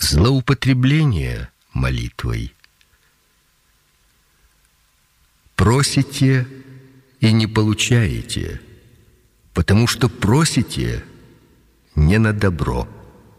Злоупотребление молитвой. Просите и не получаете, потому что просите не на добро.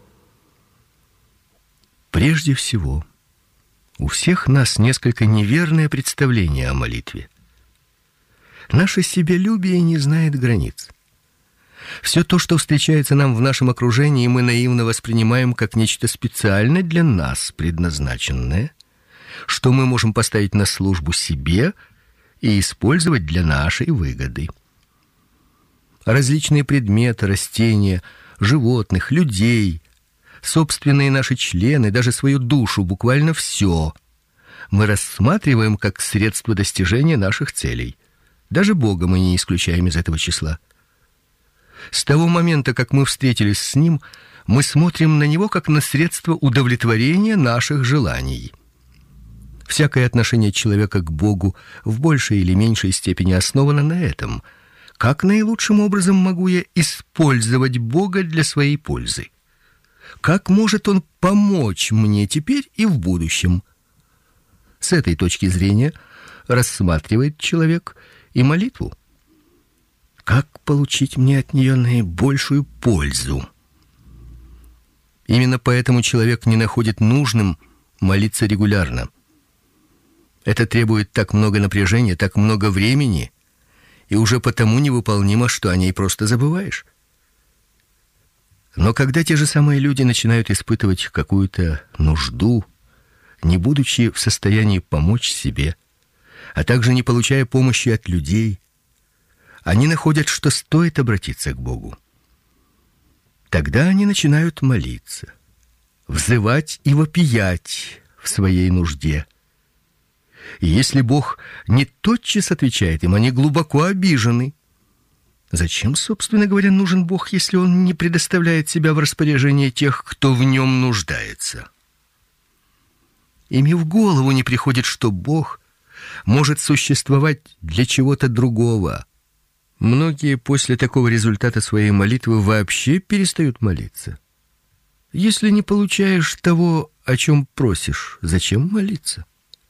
Прежде всего, у всех нас несколько неверное представление о молитве. Наше себялюбие не знает границ. Все то, что встречается нам в нашем окружении, мы наивно воспринимаем как нечто специально для нас предназначенное, что мы можем поставить на службу себе и использовать для нашей выгоды. Различные предметы, растения, животных, людей, собственные наши члены, даже свою душу, буквально все мы рассматриваем как средство достижения наших целей. Даже Бога мы не исключаем из этого числа. С того момента, как мы встретились с Ним, мы смотрим на Него как на средство удовлетворения наших желаний. Всякое отношение человека к Богу в большей или меньшей степени основано на этом. Как наилучшим образом могу я использовать Бога для своей пользы? Как может Он помочь мне теперь и в будущем? С этой точки зрения рассматривает человек и молитву. Как получить мне от нее наибольшую пользу? Именно поэтому человек не находит нужным молиться регулярно. Это требует так много напряжения, так много времени, и уже потому невыполнимо, что о ней просто забываешь. Но когда те же самые люди начинают испытывать какую-то нужду, не будучи в состоянии помочь себе, а также не получая помощи от людей, они находят, что стоит обратиться к Богу. Тогда они начинают молиться, взывать и вопиять в своей нужде. И если Бог не тотчас отвечает им, они глубоко обижены. Зачем, собственно говоря, нужен Бог, если Он не предоставляет себя в распоряжение тех, кто в Нем нуждается? Им и в голову не приходит, что Бог может существовать для чего-то другого. Многие после такого результата своей молитвы вообще перестают молиться. Если не получаешь того, о чем просишь, зачем молиться?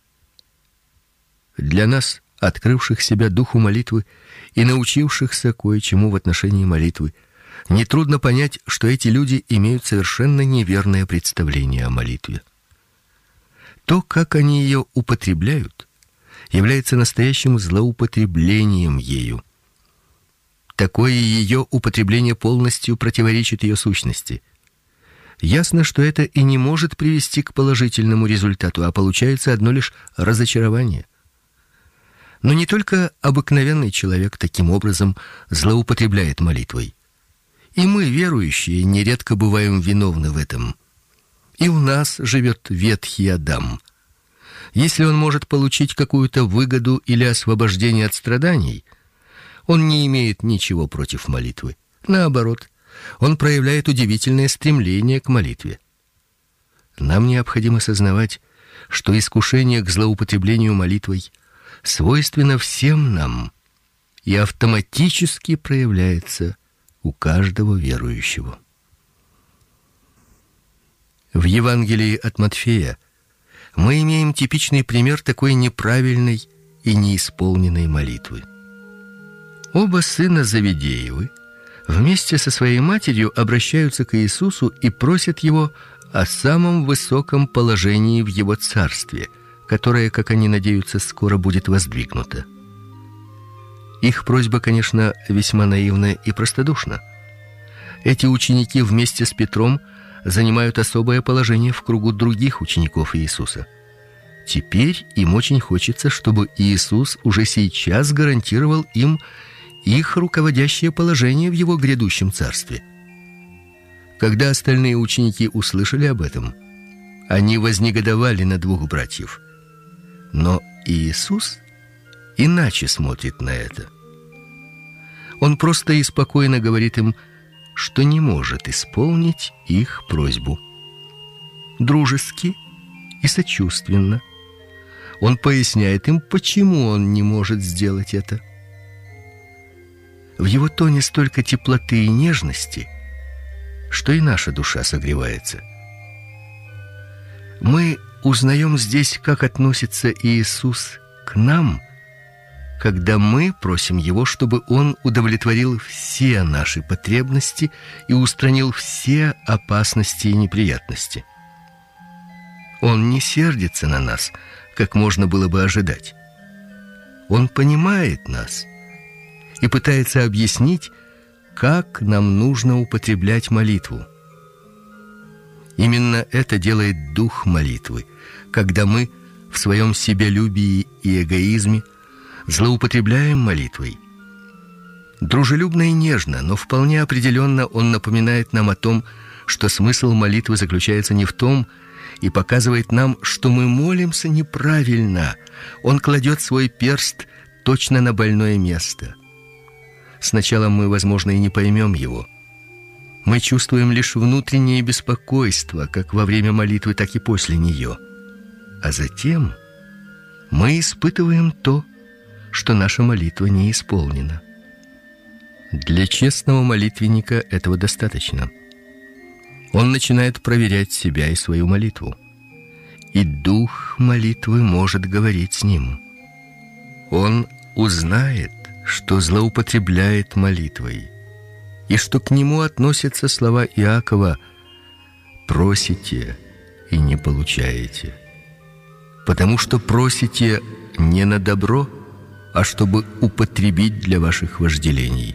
Для нас, открывших себя духу молитвы и научившихся кое-чему в отношении молитвы, нетрудно понять, что эти люди имеют совершенно неверное представление о молитве. То, как они ее употребляют, является настоящим злоупотреблением ею. Такое ее употребление полностью противоречит ее сущности. Ясно, что это и не может привести к положительному результату, а получается одно лишь разочарование. Но не только обыкновенный человек таким образом злоупотребляет молитвой. И мы, верующие, нередко бываем виновны в этом. И у нас живет ветхий Адам. Если он может получить какую-то выгоду или освобождение от страданий, он не имеет ничего против молитвы. Наоборот, он проявляет удивительное стремление к молитве. Нам необходимо сознавать, что искушение к злоупотреблению молитвой свойственно всем нам и автоматически проявляется у каждого верующего. В Евангелии от Матфея мы имеем типичный пример такой неправильной и неисполненной молитвы. Оба сына Завидеевы вместе со своей матерью обращаются к Иисусу и просят Его о самом высоком положении в Его царстве, которое, как они надеются, скоро будет воздвигнуто. Их просьба, конечно, весьма наивна и простодушна. Эти ученики вместе с Петром занимают особое положение в кругу других учеников Иисуса. Теперь им очень хочется, чтобы Иисус уже сейчас гарантировал им их руководящее положение в Его грядущем царстве. Когда остальные ученики услышали об этом, они вознегодовали на двух братьев. Но Иисус иначе смотрит на это. Он просто и спокойно говорит им, что не может исполнить их просьбу. Дружески и сочувственно он поясняет им, почему он не может сделать это. В его тоне столько теплоты и нежности, что и наша душа согревается. Мы узнаем здесь, как относится Иисус к нам, когда мы просим Его, чтобы Он удовлетворил все наши потребности и устранил все опасности и неприятности. Он не сердится на нас, как можно было бы ожидать. Он понимает нас и пытается объяснить, как нам нужно употреблять молитву. Именно это делает дух молитвы, когда мы в своем себялюбии и эгоизме злоупотребляем молитвой. Дружелюбно и нежно, но вполне определенно он напоминает нам о том, что смысл молитвы заключается не в том, и показывает нам, что мы молимся неправильно. Он кладет свой перст точно на больное место. Сначала мы, возможно, и не поймем его. Мы чувствуем лишь внутреннее беспокойство, как во время молитвы, так и после нее. А затем мы испытываем то, что наша молитва не исполнена. Для честного молитвенника этого достаточно. Он начинает проверять себя и свою молитву. И дух молитвы может говорить с ним. Он узнает, что злоупотребляет молитвой, и что к нему относятся слова Иакова: «Просите и не получаете, потому что просите не на добро, а чтобы употребить для ваших вожделений».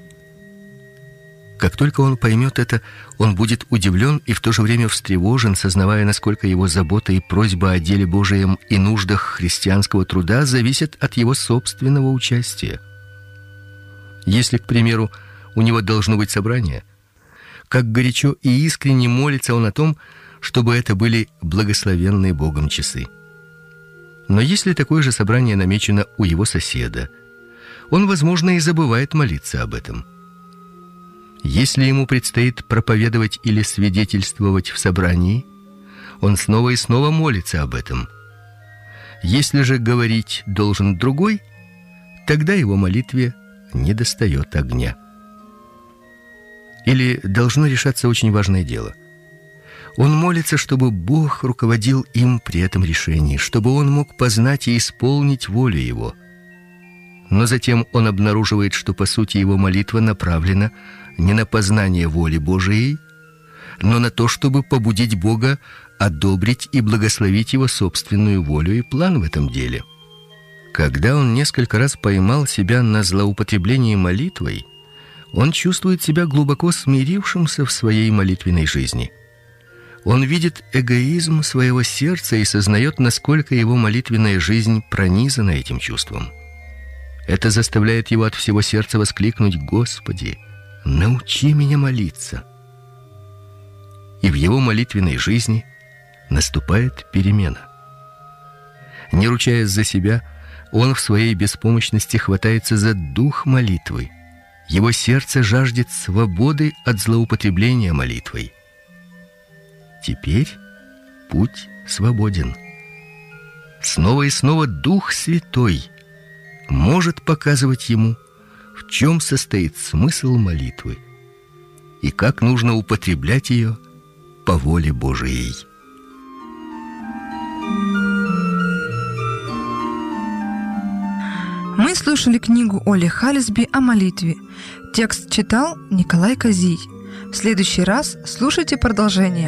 Как только он поймет это, он будет удивлен и в то же время встревожен, сознавая, насколько его забота и просьба о деле Божием и нуждах христианского труда зависят от его собственного участия. Если, к примеру, у него должно быть собрание, как горячо и искренне молится он о том, чтобы это были благословенные Богом часы. Но если такое же собрание намечено у его соседа, он, возможно, и забывает молиться об этом. Если ему предстоит проповедовать или свидетельствовать в собрании, он снова и снова молится об этом. Если же говорить должен другой, тогда его молитве недостает огня. Или должно решаться очень важное дело. Он молится, чтобы Бог руководил им при этом решении, чтобы он мог познать и исполнить волю его. Но затем он обнаруживает, что по сути его молитва направлена не на познание воли Божией, но на то, чтобы побудить Бога одобрить и благословить его собственную волю и план в этом деле. Когда он несколько раз поймал себя на злоупотреблении молитвой, он чувствует себя глубоко смирившимся в своей молитвенной жизни. Он видит эгоизм своего сердца и сознает, насколько его молитвенная жизнь пронизана этим чувством. Это заставляет его от всего сердца воскликнуть: «Господи, научи меня молиться». И в его молитвенной жизни наступает перемена. Не ручаясь за себя, он в своей беспомощности хватается за дух молитвы. Его сердце жаждет свободы от злоупотребления молитвой. Теперь путь свободен. Снова и снова Дух Святой может показывать ему, в чем состоит смысл молитвы и как нужно употреблять ее по воле Божией. Мы слушали книгу Оли Халисби о молитве. Текст читал Николай Козий. В следующий раз слушайте продолжение.